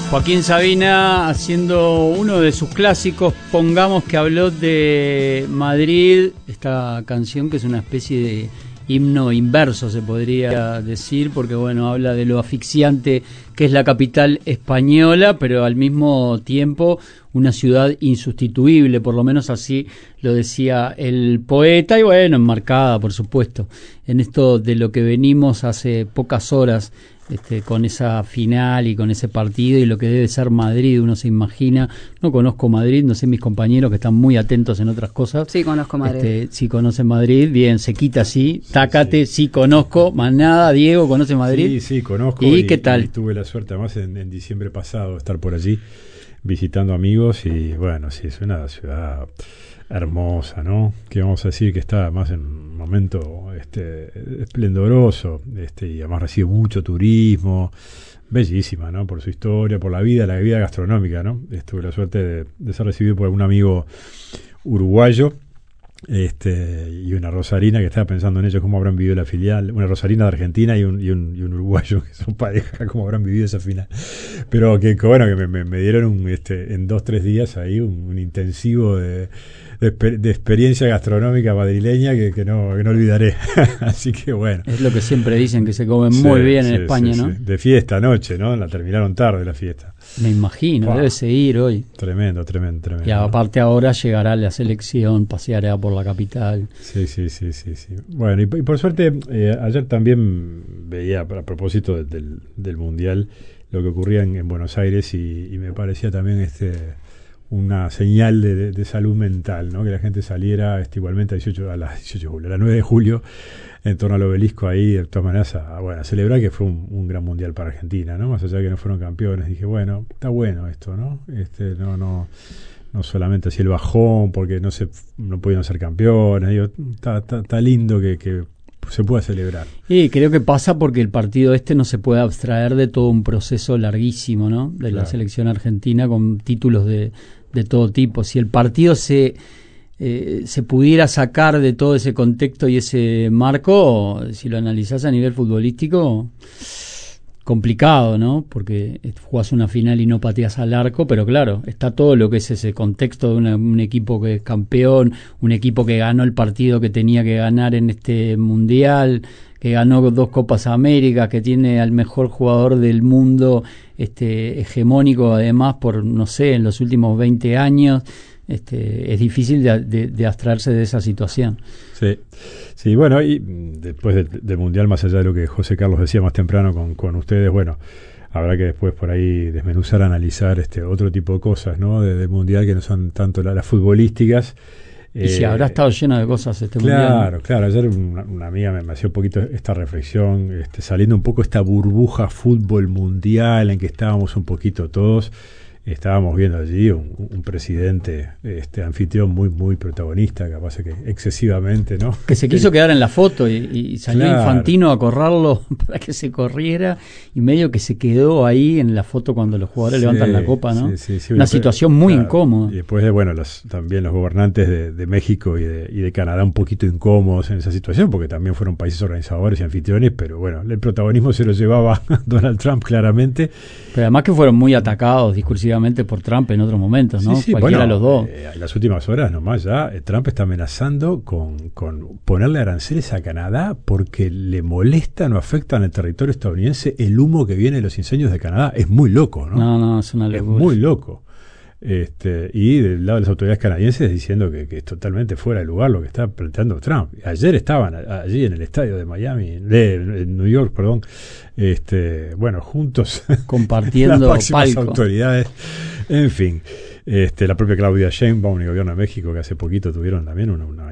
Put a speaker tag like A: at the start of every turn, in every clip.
A: Joaquín Sabina haciendo uno de sus clásicos, pongamos que habló de Madrid, esta canción que es una especie de himno inverso, se podría decir, porque bueno, habla de lo asfixiante que es la capital española, pero al mismo tiempo una ciudad insustituible, por lo menos así lo decía el poeta, y bueno, enmarcada, por supuesto, en esto de lo que venimos hace pocas horas, con esa final y con ese partido y lo que debe ser Madrid, uno se imagina. No conozco Madrid, no sé, mis compañeros que están muy atentos en otras cosas.
B: Sí, conozco Madrid.
A: Sí conocen Madrid, bien, se quita así, tácate, sí conozco, más nada. Diego, ¿conoce Madrid?
C: Sí, conozco.
A: ¿Y qué tal?
C: Y tuve la suerte, además, en diciembre pasado, de estar por allí visitando amigos y bueno, sí, es una ciudad hermosa, ¿no? Que vamos a decir que está más en un momento esplendoroso, y además recibe mucho turismo, bellísima, ¿no? Por su historia, por la vida gastronómica, ¿no? Tuve la suerte de ser recibido por un amigo uruguayo, y una rosarina que estaba pensando en ellos, cómo habrán vivido la filial, una rosarina de Argentina y un uruguayo que son pareja, cómo habrán vivido esa final. Pero que bueno, que me dieron en 2-3 días ahí un intensivo de experiencia gastronómica madrileña que no olvidaré. Así que bueno.
A: Es lo que siempre dicen, que se come muy bien en España, ¿no?
C: Sí. De fiesta anoche, ¿no? La terminaron tarde la fiesta.
A: Me imagino, debe seguir hoy.
C: Tremendo.
A: Y aparte ahora llegará la selección, paseará por la capital.
C: Sí. Bueno, y por suerte, ayer también veía, a propósito del Mundial, lo que ocurría en Buenos Aires y me parecía también una señal de salud mental, ¿no? Que la gente saliera igualmente a las 18 de julio, a las 9 de julio, en torno al obelisco ahí, de todas maneras, a celebrar que fue un gran mundial para Argentina, ¿no? Más allá de que no fueron campeones, dije, bueno, está bueno esto, ¿no? No solamente así el bajón, porque no pudieron ser campeones, digo, está lindo que se pueda celebrar.
A: Y creo que pasa porque el partido no se puede abstraer de todo un proceso larguísimo, ¿no? De la selección argentina con títulos de todo tipo. Si el partido se pudiera sacar de todo ese contexto y ese marco, si lo analizás a nivel futbolístico, complicado, ¿no? Porque jugás una final y no pateas al arco, pero claro, está todo lo que es ese contexto de un equipo que es campeón, un equipo que ganó el partido que tenía que ganar en este mundial, que ganó 2 Copas América, que tiene al mejor jugador del mundo, hegemónico además por, no sé, en los últimos 20 años. Es difícil de abstraerse de esa situación.
C: Sí, bueno, y después del Mundial, más allá de lo que José Carlos decía más temprano con ustedes, bueno, habrá que después por ahí desmenuzar, analizar otro tipo de cosas, ¿no? Del Mundial, que no son tanto las futbolísticas.
A: Y si habrá estado lleno de cosas Mundial.
C: Claro, ayer una amiga me hacía un poquito esta reflexión, saliendo un poco esta burbuja fútbol mundial en que estábamos un poquito todos. Estábamos viendo allí un presidente anfitrión muy protagonista, capaz que excesivamente, ¿no?
A: Que se quiso quedar en la foto y salió Infantino a correrlo para que se corriera y medio que se quedó ahí en la foto cuando los jugadores levantan la copa, ¿no?
C: Sí,
A: una situación muy incómoda.
C: Y después, también los gobernantes de México y de Canadá un poquito incómodos en esa situación, porque también fueron países organizadores y anfitriones, pero bueno, el protagonismo se lo llevaba Donald Trump claramente.
A: Pero además que fueron muy atacados discursivamente por Trump en otros momentos, ¿no? Cualquiera de los dos.
C: En las últimas horas nomás ya, Trump está amenazando con ponerle aranceles a Canadá porque le molestan o afectan al territorio estadounidense el humo que viene de los incendios de Canadá. Es muy loco, ¿no?
A: No, es una locura.
C: Es muy loco. Y del lado de las autoridades canadienses diciendo que es totalmente fuera de lugar lo que está planteando Trump. Ayer estaban allí en el estadio de New York, perdón, juntos
A: compartiendo
C: las máximas
A: palco.
C: Autoridades, en fin, la propia Claudia Sheinbaum y el gobierno de México, que hace poquito tuvieron también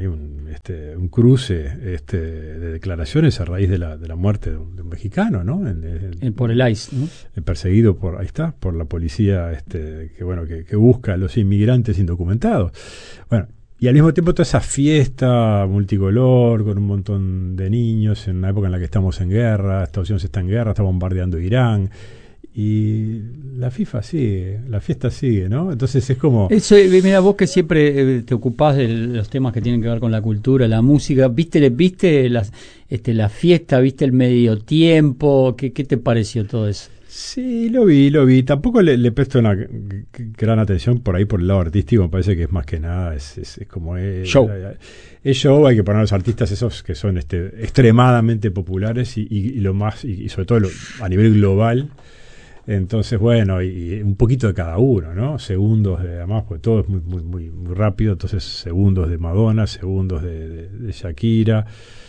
C: un cruce de declaraciones a raíz de la muerte de un mexicano, ¿no?
A: Por el ICE, ¿no?
C: Perseguido por la policía, que busca a los inmigrantes indocumentados. Bueno, y al mismo tiempo toda esa fiesta multicolor con un montón de niños en una época en la que estamos en guerra, Estados Unidos está en guerra, está bombardeando Irán. Y la FIFA sigue, la fiesta sigue, ¿no? Entonces es como...
A: Mira, vos que siempre te ocupás de los temas que tienen que ver con la cultura, la música, ¿viste la fiesta, viste el medio tiempo? ¿Qué te pareció todo eso?
C: Sí, lo vi. Tampoco le presto una gran atención por ahí por el lado artístico. Me parece que es más que nada es como
A: show.
C: Es show. Hay que poner a los artistas esos que son extremadamente populares y lo más y sobre todo a nivel global. Entonces, bueno, y un poquito de cada uno, ¿no? Segundos además, porque todo es muy rápido. Entonces, segundos de Madonna, segundos de Shakira.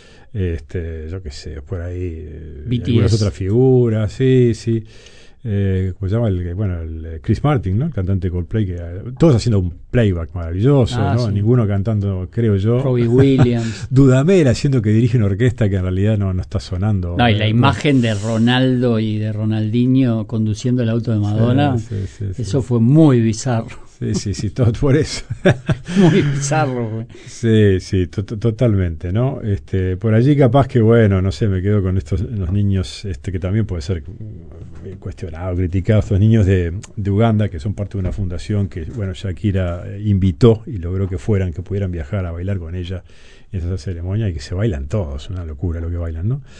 C: Yo qué sé, por ahí algunas otras figuras, sí. ¿Cómo se llama? El Chris Martin, ¿no? El cantante de Coldplay, que todos haciendo un playback maravilloso, ¿no? Sí. Ninguno cantando, creo yo.
A: Robbie Williams.
C: Dudamel haciendo que dirige una orquesta que en realidad no está sonando.
A: No, y la imagen de Ronaldo y de Ronaldinho conduciendo el auto de Madonna, sí, eso fue muy bizarro.
C: Sí, todo por eso.
A: Muy bizarro, güey.
C: Sí, totalmente, ¿no? Por allí capaz que, bueno, no sé, me quedo con los niños, que también puede ser cuestionado, criticado, estos niños de Uganda, que son parte de una fundación que, bueno, Shakira invitó y logró que pudieran viajar a bailar con ella en esa ceremonia y que se bailan todos, una locura lo que bailan, ¿no?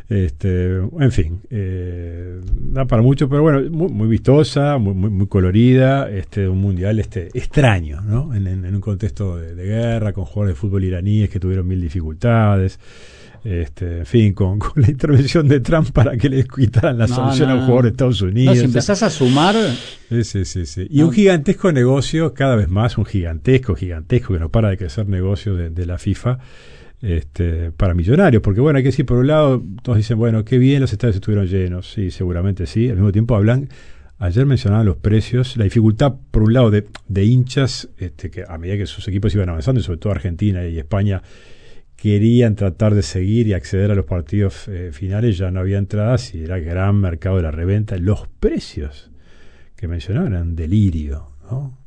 C: En fin, da para mucho, pero bueno, muy vistosa, muy colorida, un mundial extraño, ¿no? En un contexto de guerra, con jugadores de fútbol iraníes que tuvieron 1000 dificultades, en fin, con la intervención de Trump para que le quitaran la sanción a un jugador de Estados Unidos.
A: No, si empezás a sumar...
C: Sí. Y un gigantesco negocio, cada vez más, un gigantesco, que no para de crecer negocio de la FIFA, para millonarios, porque bueno, hay que decir, por un lado, todos dicen, bueno, qué bien, los estadios estuvieron llenos, sí, seguramente sí, al mismo tiempo ayer mencionaban los precios, la dificultad, por un lado, de hinchas, que a medida que sus equipos iban avanzando, y sobre todo Argentina y España, querían tratar de seguir y acceder a los partidos finales, ya no había entradas y era gran mercado de la reventa. Los precios que mencionaban eran delirio, ¿no?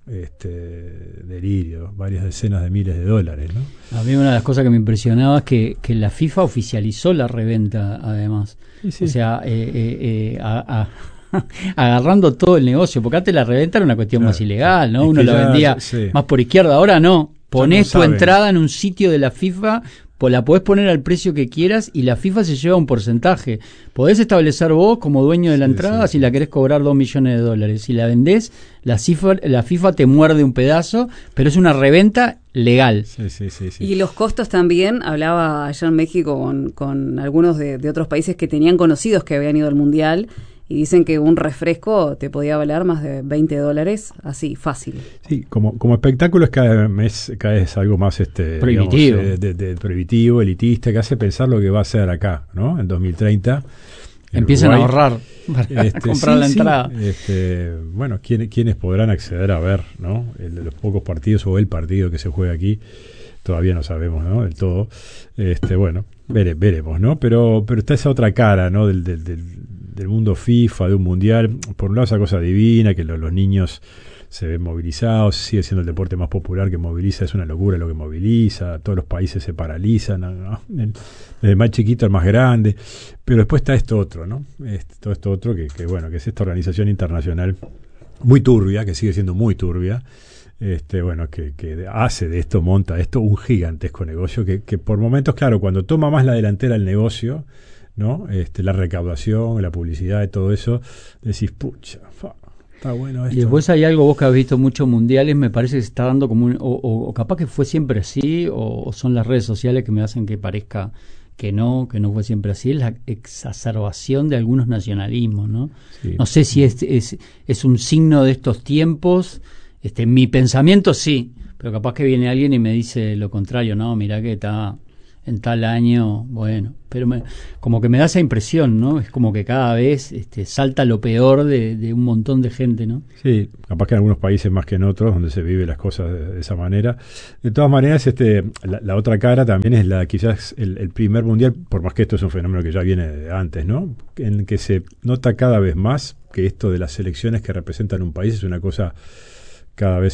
C: Delirio, varias decenas de miles de dólares, ¿no?
A: A mí una de las cosas que me impresionaba es que la FIFA oficializó la reventa, además. Sí. O sea, agarrando todo el negocio, porque antes la reventa era una cuestión más ilegal, ¿no? Uno la vendía más por izquierda, ahora no. Ponés tu entrada en un sitio de la FIFA, la podés poner al precio que quieras y la FIFA se lleva un porcentaje. Podés establecer vos como dueño de la entrada si la querés cobrar $2 millones. Si la vendés, la FIFA te muerde un pedazo, pero es una reventa legal.
B: Sí. Y los costos también, hablaba allá en México con algunos de otros países que tenían conocidos que habían ido al Mundial. Y dicen que un refresco te podía valer más de $20, así, fácil.
C: Sí, como espectáculo es cada vez algo más
A: prohibitivo,
C: digamos, prohibitivo, elitista, que hace pensar lo que va a hacer acá, ¿no? En 2030.
A: Empiezan a ahorrar para comprar la entrada.
C: Bueno, ¿quiénes podrán acceder a ver, ¿no? Los pocos partidos o el partido que se juega aquí? Todavía no sabemos, ¿no? Del todo. Bueno, veremos, ¿no? Pero está esa otra cara, ¿no? Del mundo FIFA, de un mundial. Por un lado, esa cosa divina, que los niños se ven movilizados, sigue siendo el deporte más popular que moviliza, es una locura lo que moviliza, todos los países se paralizan, ¿no? Desde el más chiquito al más grande, pero después está esto otro, ¿no? Todo esto otro que bueno, que es esta organización internacional muy turbia, que sigue siendo muy turbia, bueno, que hace de esto, monta esto un gigantesco negocio que por momentos, claro, cuando toma más la delantera el negocio, ¿no? La recaudación, la publicidad y todo eso, decís, pucha, está bueno esto.
A: Y después hay algo, vos que has visto muchos mundiales, me parece que se está dando como o capaz que fue siempre así, o son las redes sociales que me hacen que parezca que no fue siempre así, es la exacerbación de algunos nacionalismos, ¿no? Sí. No sé si es un signo de estos tiempos, mi pensamiento sí, pero capaz que viene alguien y me dice lo contrario, no, mirá que está en tal año, bueno, pero como que me da esa impresión, ¿no? Es como que cada vez salta lo peor de un montón de gente, ¿no?
C: Sí, capaz que en algunos países más que en otros, donde se vive las cosas de esa manera. De todas maneras, la otra cara también es quizás el primer mundial, por más que esto es un fenómeno que ya viene de antes, ¿no? En que se nota cada vez más que esto de las selecciones que representan un país es una cosa cada vez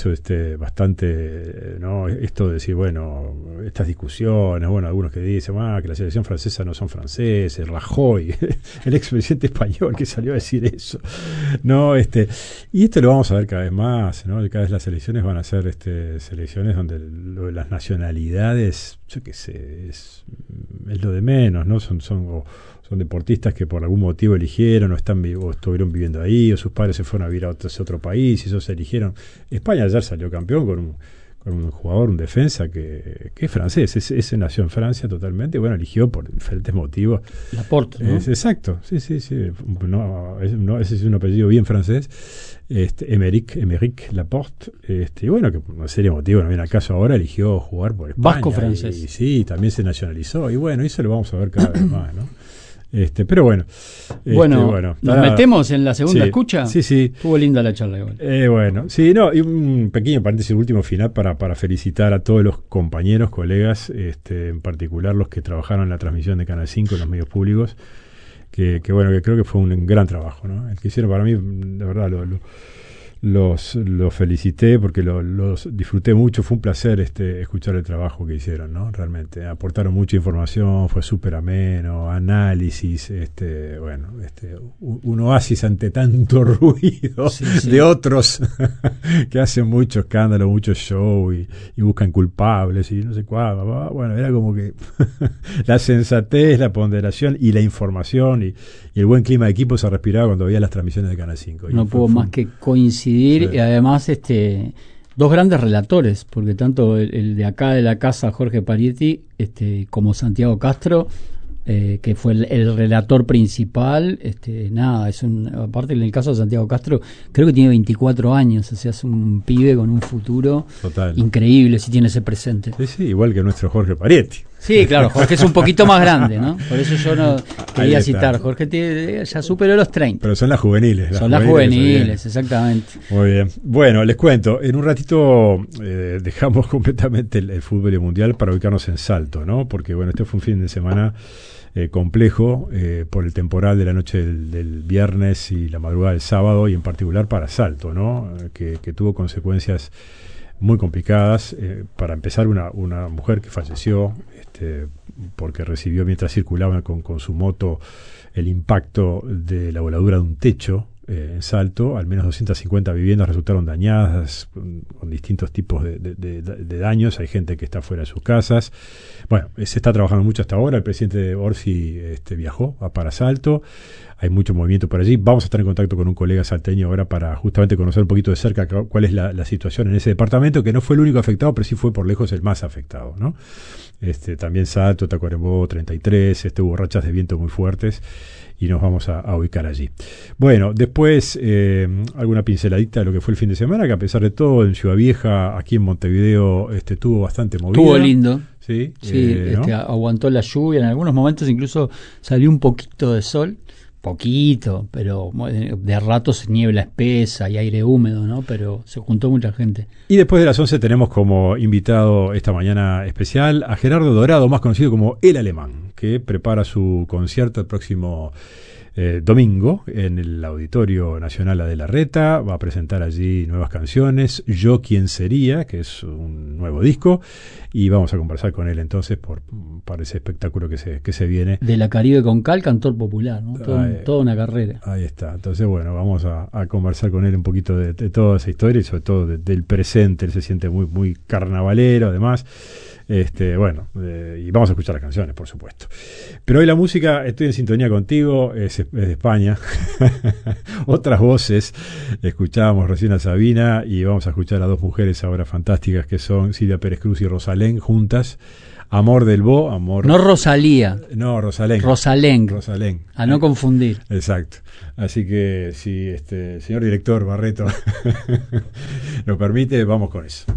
C: bastante, ¿no? Esto de decir, bueno, estas discusiones, bueno, algunos que dicen, que la selección francesa no son franceses, Rajoy, el expresidente español que salió a decir eso, ¿no? Y esto lo vamos a ver cada vez más, ¿no? Cada vez las selecciones van a ser selecciones donde lo de las nacionalidades, yo qué sé, es lo de menos, ¿no? Son son deportistas que por algún motivo eligieron o estuvieron viviendo ahí, o sus padres se fueron a vivir a otro país y esos eligieron. España ayer salió campeón con un jugador, un defensa que es francés, ese nació en Francia totalmente, bueno, eligió por diferentes motivos.
A: Laporte, ¿no?
C: Exacto, sí. Ese es un apellido bien francés, Émeric Laporte, y bueno, que por una serie de motivos no viene al caso ahora, eligió jugar por España.
A: Vasco francés.
C: Y sí, también se nacionalizó, y bueno, eso lo vamos a ver cada vez más, ¿no? Pero bueno.
A: ¿Nos metemos en la segunda escucha?
C: Sí.
A: Estuvo linda la charla igual.
C: Y un pequeño paréntesis, último final para felicitar a todos los compañeros, colegas, en particular los que trabajaron en la transmisión de Canal 5 en los medios públicos, que creo que fue un gran trabajo, ¿no? El que hicieron para mí, de verdad, los felicité porque los disfruté mucho, fue un placer escuchar el trabajo que hicieron, ¿no? Realmente aportaron mucha información, fue súper ameno, análisis, un oasis ante tanto ruido de otros que hacen mucho escándalo, mucho show y buscan culpables y no sé cuál. Bueno, era como que la sensatez, la ponderación y la información y el buen clima de equipo se respiraba cuando veía las transmisiones de Canal 5.
A: No puedo más que coincidir, y además dos grandes relatores, porque tanto el de acá de la casa, Jorge Parietti, como Santiago Castro, que fue el relator principal, aparte en el caso de Santiago Castro, creo que tiene 24 años, o sea, es un pibe con un futuro increíble si tiene ese presente.
C: Sí, igual que nuestro Jorge Parietti.
A: Sí, claro, Jorge es un poquito más grande, ¿no? Por eso yo no quería citar. Jorge ya superó los 30.
C: Pero son las juveniles.
A: Las juveniles, exactamente.
C: Muy bien. Bueno, les cuento. En un ratito dejamos completamente el fútbol y el mundial para ubicarnos en Salto, ¿no? Porque, bueno, este fue un fin de semana complejo por el temporal de la noche del viernes y la madrugada del sábado, y en particular para Salto, ¿no? Que tuvo consecuencias muy complicadas. Para empezar, una mujer que falleció porque recibió, mientras circulaba con su moto, el impacto de la voladura de un techo en Salto. Al menos 250 viviendas resultaron dañadas con distintos tipos de daños. Hay gente que está fuera de sus casas. Bueno, se está trabajando mucho hasta ahora. El presidente Orsi viajó para Salto. Hay mucho movimiento por allí. Vamos a estar en contacto con un colega salteño ahora para justamente conocer un poquito de cerca cuál es la situación en ese departamento, que no fue el único afectado, pero sí fue por lejos el más afectado, ¿no? También Salto, Tacuarembó 33, hubo rachas de viento muy fuertes y nos vamos a ubicar allí. Bueno, después alguna pinceladita de lo que fue el fin de semana, que a pesar de todo en Ciudad Vieja, aquí en Montevideo, estuvo bastante movido.
A: Estuvo lindo.
C: Sí,
A: ¿no? Aguantó la lluvia, en algunos momentos incluso salió un poquito de sol. Poquito, pero de ratos niebla espesa y aire húmedo, ¿no? Pero se juntó mucha gente.
C: Y después de las 11 tenemos como invitado esta mañana especial a Gerardo Dorado, más conocido como El Alemán, que prepara su concierto el próximo domingo en el Auditorio Nacional de la Reta. Va a presentar allí nuevas canciones, Yo Quién Sería, que es un nuevo disco, y vamos a conversar con él entonces para ese espectáculo que se viene.
A: De la Caribe con Cal, cantor popular, ¿no? Toda una carrera.
C: Ahí está. Entonces, bueno, vamos a conversar con él un poquito de toda esa historia y sobre todo del presente. Él se siente muy, muy carnavalero, además. Y vamos a escuchar las canciones, por supuesto. Pero hoy la música, estoy en sintonía contigo, es de España. Otras voces. Escuchábamos recién a Sabina y vamos a escuchar a dos mujeres ahora fantásticas que son Silvia Pérez Cruz y Rosalén juntas. Amor del Bo,
A: No Rosalía.
C: No, Rosalén.
A: Rosalén. A no confundir.
C: Exacto. Así que si señor director Barreto lo permite, vamos con eso.